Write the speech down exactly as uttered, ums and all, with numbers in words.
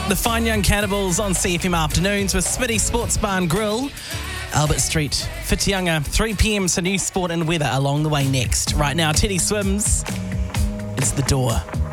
The Fine Young Cannibals on C F M Afternoons with Smitty Sports Bar and Grill, Albert Street, Whitianga, three p.m. So news, sport and weather along the way next. Right now, Teddy Swims, It's the Door.